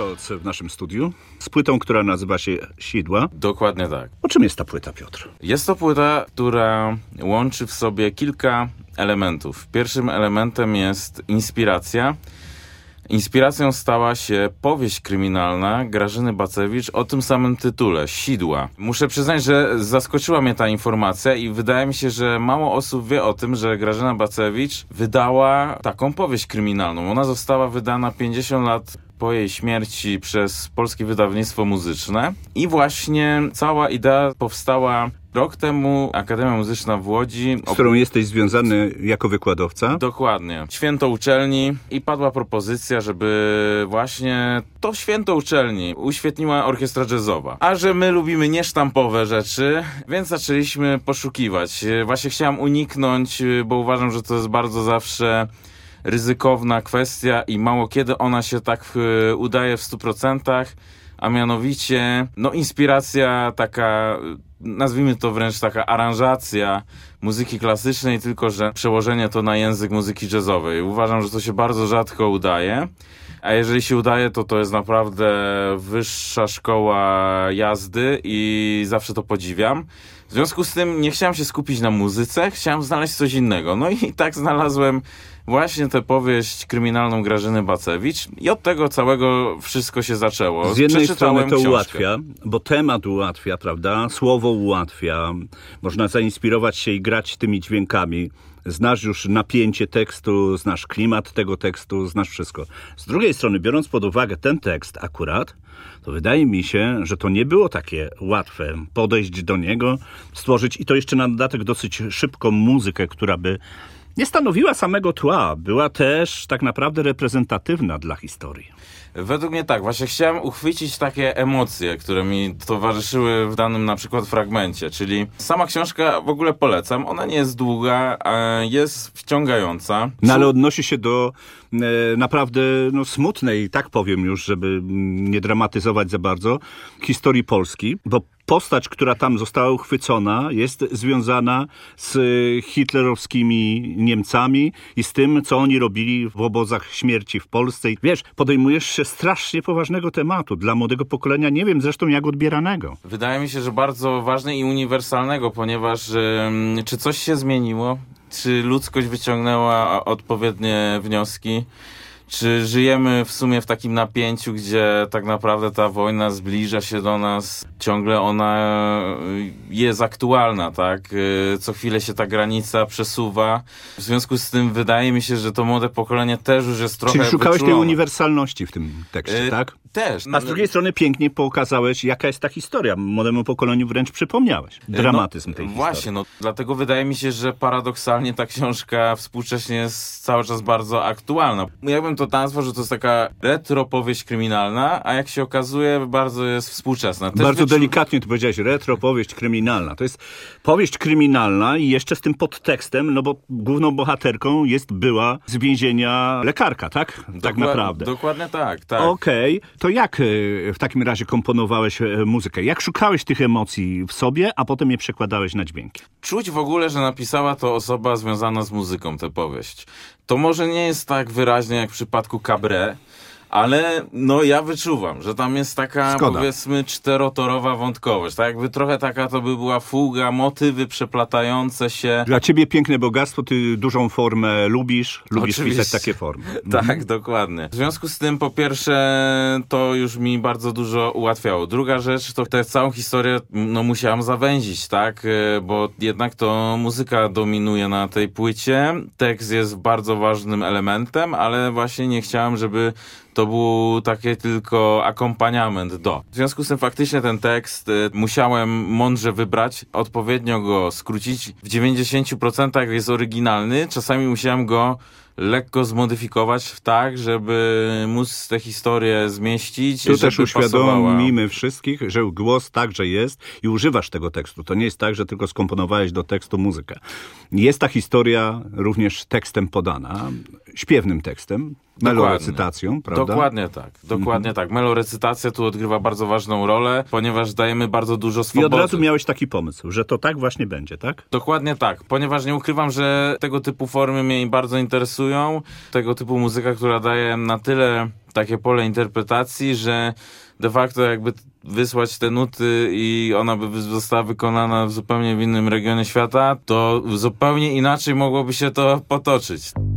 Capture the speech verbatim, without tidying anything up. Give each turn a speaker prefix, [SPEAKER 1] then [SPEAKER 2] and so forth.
[SPEAKER 1] Scholz w naszym studiu z płytą, która nazywa się Sidła.
[SPEAKER 2] Dokładnie tak.
[SPEAKER 1] O czym jest ta płyta, Piotr?
[SPEAKER 2] Jest to płyta, która łączy w sobie kilka elementów. Pierwszym elementem jest inspiracja. Inspiracją stała się powieść kryminalna Grażyny Bacewicz o tym samym tytule, Sidła. Muszę przyznać, że zaskoczyła mnie ta informacja i wydaje mi się, że mało osób wie o tym, że Grażyna Bacewicz wydała taką powieść kryminalną. Ona została wydana pięćdziesiąt lat po jej śmierci przez Polskie Wydawnictwo Muzyczne i właśnie cała idea powstała rok temu. Akademia Muzyczna w Łodzi,
[SPEAKER 1] z którą jesteś związany jako wykładowca.
[SPEAKER 2] Dokładnie. Święto uczelni i padła propozycja, żeby właśnie to święto uczelni uświetniła orkiestra jazzowa. A że my lubimy niesztampowe rzeczy, więc zaczęliśmy poszukiwać. Właśnie chciałem uniknąć, bo uważam, że to jest bardzo zawsze ryzykowna kwestia i mało kiedy ona się tak y, udaje w stu procentach, a mianowicie no inspiracja taka, nazwijmy to wręcz taka aranżacja muzyki klasycznej, tylko że przełożenie to na język muzyki jazzowej. Uważam, że to się bardzo rzadko udaje, a jeżeli się udaje, to to jest naprawdę wyższa szkoła jazdy i zawsze to podziwiam. W związku z tym nie chciałem się skupić na muzyce, chciałem znaleźć coś innego. No i tak znalazłem właśnie tę powieść kryminalną Grażyny Bacewicz i od tego całego wszystko się zaczęło.
[SPEAKER 1] Z jednej strony to
[SPEAKER 2] książkę.
[SPEAKER 1] ułatwia, bo temat ułatwia, prawda? Słowo ułatwia. Można zainspirować się i grać tymi dźwiękami. Znasz już napięcie tekstu, znasz klimat tego tekstu, znasz wszystko. Z drugiej strony, biorąc pod uwagę ten tekst akurat, to wydaje mi się, że to nie było takie łatwe podejść do niego, stworzyć i to jeszcze na dodatek dosyć szybką muzykę, która by nie stanowiła samego tła, była też tak naprawdę reprezentatywna dla historii.
[SPEAKER 2] Według mnie tak, właśnie chciałem uchwycić takie emocje, które mi towarzyszyły w danym na przykład fragmencie, czyli sama książka w ogóle polecam, ona nie jest długa, jest wciągająca.
[SPEAKER 1] No ale odnosi się do e, naprawdę no, smutnej, tak powiem już, żeby nie dramatyzować za bardzo, historii Polski, bo postać, która tam została uchwycona, jest związana z hitlerowskimi Niemcami i z tym, co oni robili w obozach śmierci w Polsce. I wiesz, podejmujesz się strasznie poważnego tematu dla młodego pokolenia, nie wiem zresztą jak odbieranego.
[SPEAKER 2] Wydaje mi się, że bardzo ważne i uniwersalnego, ponieważ yy, czy coś się zmieniło? Czy ludzkość wyciągnęła odpowiednie wnioski? Czy żyjemy w sumie w takim napięciu, gdzie tak naprawdę ta wojna zbliża się do nas, ciągle ona jest aktualna, tak? Co chwilę się ta granica przesuwa. W związku z tym wydaje mi się, że to młode pokolenie też już jest trochę
[SPEAKER 1] Czyli szukałeś
[SPEAKER 2] wyczulone.
[SPEAKER 1] tej uniwersalności w tym tekście,
[SPEAKER 2] Yy,
[SPEAKER 1] tak?
[SPEAKER 2] Też.
[SPEAKER 1] A z drugiej strony pięknie pokazałeś, jaka jest ta historia. Młodemu pokoleniu wręcz przypomniałeś dramatyzm
[SPEAKER 2] no,
[SPEAKER 1] tej
[SPEAKER 2] właśnie,
[SPEAKER 1] historii.
[SPEAKER 2] Właśnie, no dlatego wydaje mi się, że paradoksalnie ta książka współcześnie jest cały czas bardzo aktualna. Ja bym to nazwał, że to jest taka retro powieść kryminalna, a jak się okazuje, bardzo jest współczesna. Też
[SPEAKER 1] Bardzo
[SPEAKER 2] wyczu...
[SPEAKER 1] delikatnie to powiedziałeś, retro powieść kryminalna. To jest powieść kryminalna i jeszcze z tym podtekstem, no bo główną bohaterką jest była z więzienia lekarka, tak? Tak
[SPEAKER 2] Dokła-
[SPEAKER 1] naprawdę.
[SPEAKER 2] Dokładnie tak, tak.
[SPEAKER 1] Okej, okay. To jak w takim razie komponowałeś muzykę? Jak szukałeś tych emocji w sobie, a potem je przekładałeś na dźwięki?
[SPEAKER 2] Czuć w ogóle, że napisała to osoba związana z muzyką tę powieść. To może nie jest tak wyraźnie jak w przypadku Cabaret, ale no ja wyczuwam, że tam jest taka
[SPEAKER 1] Zgoda.
[SPEAKER 2] Powiedzmy czterotorowa wątkowość. Tak jakby trochę taka to by była fuga, motywy przeplatające się.
[SPEAKER 1] Dla ciebie piękne bogactwo, ty dużą formę lubisz, lubisz
[SPEAKER 2] Oczywiście.
[SPEAKER 1] pisać takie formy.
[SPEAKER 2] Tak,
[SPEAKER 1] Mhm.
[SPEAKER 2] dokładnie. W związku z tym po pierwsze to już mi bardzo dużo ułatwiało. Druga rzecz to tę całą historię no musiałam zawęzić, tak? Bo jednak to muzyka dominuje na tej płycie. Tekst jest bardzo ważnym elementem, ale właśnie nie chciałem, żeby to był taki tylko akompaniament do. W związku z tym faktycznie ten tekst y, musiałem mądrze wybrać, odpowiednio go skrócić. W dziewięćdziesięciu procentach jest oryginalny, czasami musiałem go lekko zmodyfikować tak, żeby móc tę historię zmieścić.
[SPEAKER 1] Tu
[SPEAKER 2] żeby
[SPEAKER 1] też uświadomimy
[SPEAKER 2] pasowała.
[SPEAKER 1] wszystkich, że głos także jest i używasz tego tekstu. To nie jest tak, że tylko skomponowałeś do tekstu muzykę. Jest ta historia również tekstem podana, śpiewnym tekstem, melorecytacją, prawda?
[SPEAKER 2] Dokładnie tak, dokładnie mhm. tak. Melorecytacja tu odgrywa bardzo ważną rolę, ponieważ dajemy bardzo dużo swobody.
[SPEAKER 1] I od razu miałeś taki pomysł, że to tak właśnie będzie, tak?
[SPEAKER 2] Dokładnie tak, ponieważ nie ukrywam, że tego typu formy mnie bardzo interesują. Tego typu muzyka, która daje na tyle takie pole interpretacji, że de facto jakby wysłać te nuty i ona by została wykonana w zupełnie w innym regionie świata, to zupełnie inaczej mogłoby się to potoczyć.